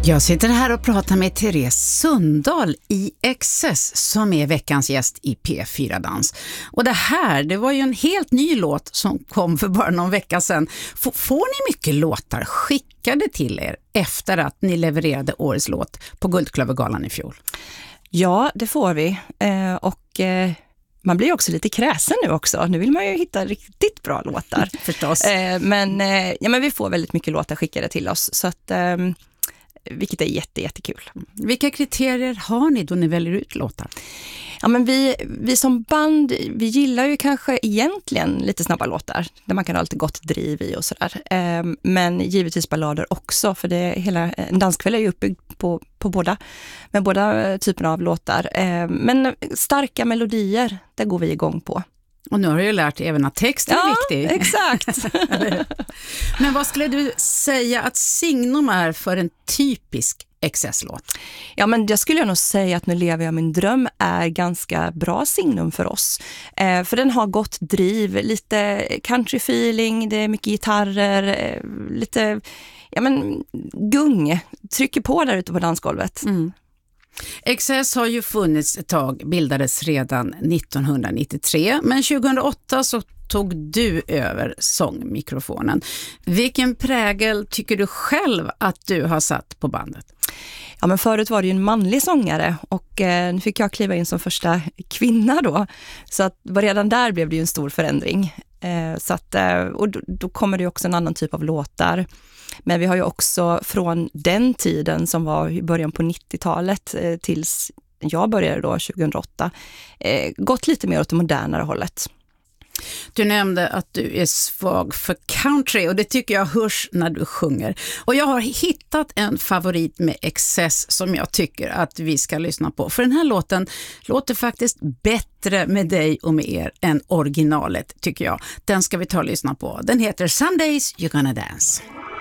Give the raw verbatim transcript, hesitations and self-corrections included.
Jag sitter här och pratar med Therese Sundahl i Excess som är veckans gäst i P fyra Dans. Och det här, det var ju en helt ny låt som kom för bara någon vecka sedan. F- får ni mycket låtar skickade till er efter att ni levererade årets låt på Guldklövergalan i fjol? Ja, det får vi. Eh, och eh, man blir också lite kräsen nu också. Nu vill man ju hitta riktigt bra låtar. Förstås. Eh, men, eh, ja, men vi får väldigt mycket låtar skickade till oss. Så att... Eh, vilket är jätte, jättekul. Vilka kriterier har ni då ni väljer ut låtar? Ja, men vi, vi som band, vi gillar ju kanske egentligen lite snabba låtar där man kan ha lite gott driv i och sådär. Eh, men givetvis ballader också, för det hela, en danskväll är ju uppbyggd på, på båda, med båda typerna av låtar. Eh, men starka melodier, det går vi igång på. Och nu har du ju lärt även att texten ja, är viktig. Exakt. Men vad skulle du säga att signum är för en typisk Excess-låt? Ja, men jag skulle nog säga att Nu lever jag min dröm är ganska bra signum för oss. Eh, för den har gott driv, lite country feeling, det är mycket gitarrer, eh, lite ja, men, gung. Trycker på där ute på dansgolvet. Mm. Excess har ju funnits ett tag, bildades redan nittonhundranittiotre, men tjugohundraåtta så tog du över sångmikrofonen. Vilken prägel tycker du själv att du har satt på bandet? Ja, men förut var det ju en manlig sångare och eh, nu fick jag kliva in som första kvinna då. Så att redan där blev det ju en stor förändring. Eh, så att, eh, och då, då kommer det ju också en annan typ av låtar. Men vi har ju också från den tiden som var i början på nittiotalet eh, tills jag började då tjugohundraåtta eh, gått lite mer åt det modernare hållet. Du nämnde att du är svag för country och det tycker jag hörs när du sjunger. Och jag har hittat en favorit med Excess som jag tycker att vi ska lyssna på. För den här låten låter faktiskt bättre med dig och med er än originalet tycker jag. Den ska vi ta och lyssna på. Den heter Some Days You're Gonna Dance.